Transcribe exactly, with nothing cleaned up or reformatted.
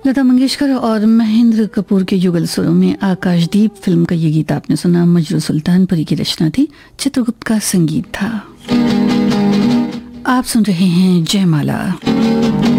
लता मंगेशकर और महेंद्र कपूर के युगल स्वरों में आकाशदीप फिल्म का ये गीत आपने सुना। मजरू सुल्तानपुरी की रचना थी, चित्रगुप्त का संगीत था। आप सुन रहे हैं जयमाला।